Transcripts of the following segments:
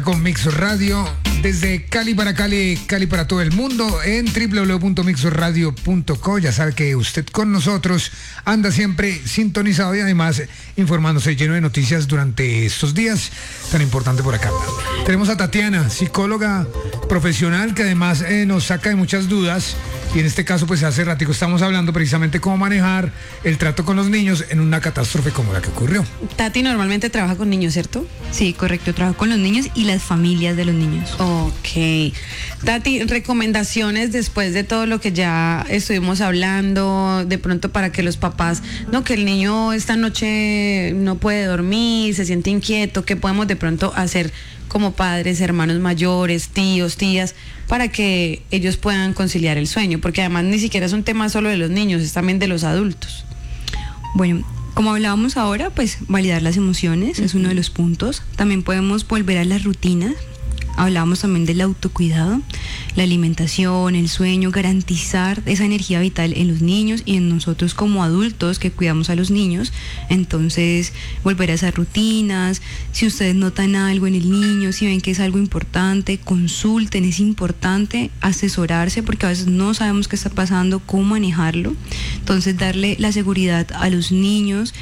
Con Mix Radio desde Cali para Cali, Cali para todo el mundo en www.mixradio.co. Ya sabe que usted con nosotros anda siempre sintonizado y además informándose, lleno de noticias durante estos días tan importante por acá. Tenemos a Tatiana, psicóloga profesional que además nos saca de muchas dudas y en este caso pues hace ratico estamos hablando precisamente cómo manejar el trato con los niños en una catástrofe como la que ocurrió. Tati normalmente trabaja con niños, ¿cierto? Sí, correcto, trabajo con los niños y las familias de los niños. Ok. Tati, recomendaciones después de todo lo que ya estuvimos hablando, de pronto para que los papás, no, que el niño esta noche no puede dormir, se siente inquieto, ¿qué podemos de pronto hacer como padres, hermanos mayores, tíos, tías, para que ellos puedan conciliar el sueño? Porque además ni siquiera es un tema solo de los niños, es también de los adultos. Bueno, como hablábamos ahora, pues validar las emociones es uno de los puntos. También podemos volver a las rutinas. Hablábamos también del autocuidado, la alimentación, el sueño, garantizar esa energía vital en los niños y en nosotros como adultos que cuidamos a los niños. Entonces, volver a esas rutinas. Si ustedes notan algo en el niño, si ven que es algo importante, consulten. Es importante asesorarse porque a veces no sabemos qué está pasando, cómo manejarlo. Entonces, darle la seguridad a los niños.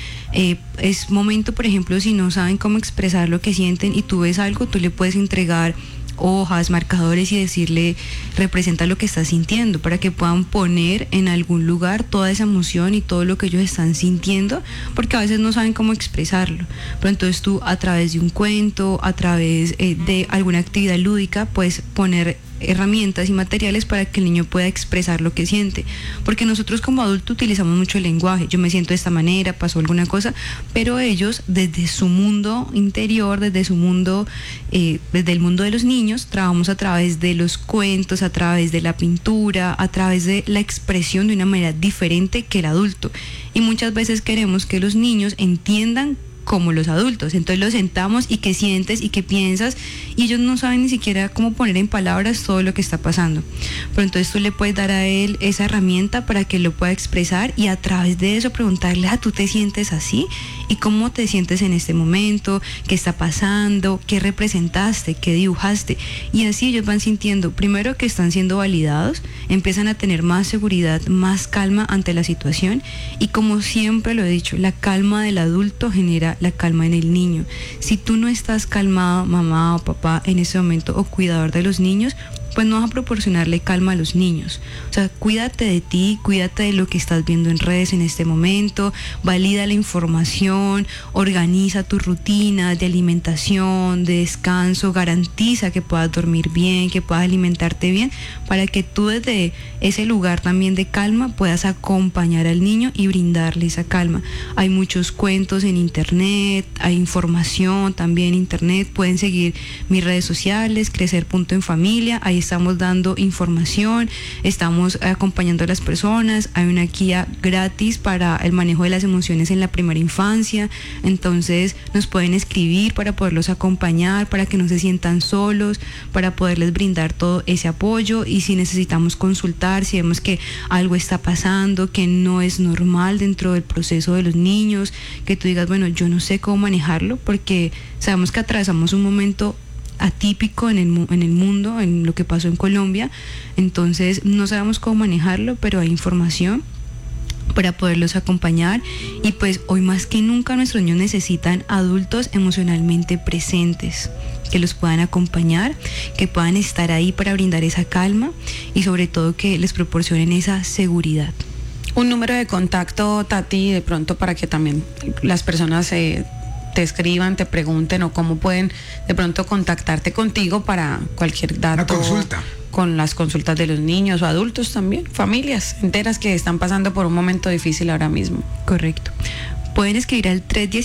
Es momento, por ejemplo, si no saben cómo expresar lo que sienten y tú ves algo, tú le puedes entregar hojas, marcadores y decirle, representa lo que estás sintiendo, para que puedan poner en algún lugar toda esa emoción y todo lo que ellos están sintiendo, porque a veces no saben cómo expresarlo. Pero entonces tú, a través de un cuento, a través de alguna actividad lúdica, puedes poner herramientas y materiales para que el niño pueda expresar lo que siente, porque nosotros como adultos utilizamos mucho el lenguaje, yo me siento de esta manera, pasó alguna cosa, pero ellos desde su mundo interior, desde su mundo, desde el mundo de los niños, trabajamos a través de los cuentos, a través de la pintura, a través de la expresión de una manera diferente que el adulto, y muchas veces queremos que los niños entiendan como los adultos, entonces los sentamos y qué sientes y qué piensas, y ellos no saben ni siquiera cómo poner en palabras todo lo que está pasando, pero entonces tú le puedes dar a él esa herramienta para que él lo pueda expresar y a través de eso preguntarle, ¿tú te sientes así? ¿Y cómo te sientes en este momento? ¿Qué está pasando? ¿Qué representaste? ¿Qué dibujaste? Y así ellos van sintiendo, primero, que están siendo validados, empiezan a tener más seguridad, más calma ante la situación, y como siempre lo he dicho, la calma del adulto genera la calma en el niño. Si tú no estás calmado, mamá o papá, en ese momento, o cuidador de los niños, pues no vas a proporcionarle calma a los niños. O sea, cuídate de ti, cuídate de lo que estás viendo en redes en este momento, valida la información, organiza tus rutinas de alimentación, de descanso, garantiza que puedas dormir bien, que puedas alimentarte bien, para que tú desde ese lugar también de calma puedas acompañar al niño y brindarle esa calma. Hay muchos cuentos en internet, hay información también en internet, pueden seguir mis redes sociales, Crecer.en-Familia, ahí estamos dando información, estamos acompañando a las personas, hay una guía gratis para el manejo de las emociones en la primera infancia, entonces nos pueden escribir para poderlos acompañar, para que no se sientan solos, para poderles brindar todo ese apoyo, y si necesitamos consultar, si vemos que algo está pasando, que no es normal dentro del proceso de los niños, que tú digas, bueno, yo no sé cómo manejarlo, porque sabemos que atravesamos un momento atípico en el mundo, en lo que pasó en Colombia, entonces no sabemos cómo manejarlo, pero hay información para poderlos acompañar, y pues hoy más que nunca nuestros niños necesitan adultos emocionalmente presentes, que los puedan acompañar, que puedan estar ahí para brindar esa calma y sobre todo que les proporcionen esa seguridad. Un número de contacto, Tati, de pronto para que también las personas te escriban, te pregunten, o cómo pueden de pronto contactarte contigo para cualquier dato. Una consulta. Con las consultas de los niños o adultos también, familias enteras que están pasando por un momento difícil ahora mismo. Correcto. Pueden escribir al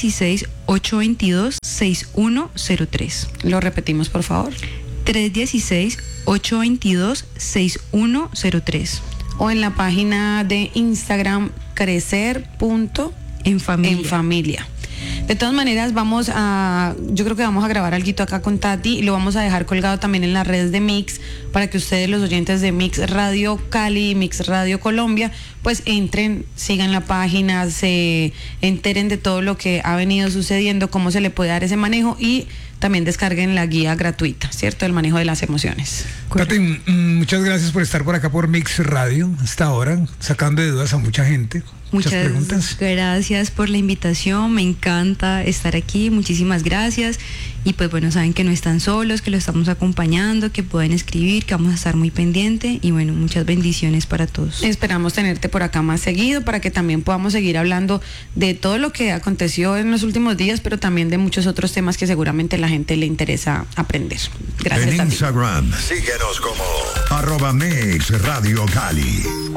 316-822-6103. Lo repetimos, por favor. 316-822-6103. O en la página de Instagram Crecer.en-Familia. De todas maneras, yo creo que vamos a grabar algo acá con Tati y lo vamos a dejar colgado también en las redes de Mix, para que ustedes, los oyentes de Mix Radio Cali y Mix Radio Colombia, pues entren, sigan la página, se enteren de todo lo que ha venido sucediendo, cómo se le puede dar ese manejo, y también descarguen la guía gratuita, ¿cierto? El manejo de las emociones. Tati, muchas gracias por estar por acá por Mix Radio hasta ahora, sacando de dudas a mucha gente. Muchas preguntas. Gracias por la invitación, me encanta estar aquí, muchísimas gracias. Y pues bueno, saben que no están solos, que lo estamos acompañando, que pueden escribir, que vamos a estar muy pendiente y bueno, muchas bendiciones para todos. Esperamos tenerte por acá más seguido para que también podamos seguir hablando de todo lo que aconteció en los últimos días, pero también de muchos otros temas que seguramente a la gente le interesa aprender. Gracias. En Instagram, síguenos como @MixRadioCali.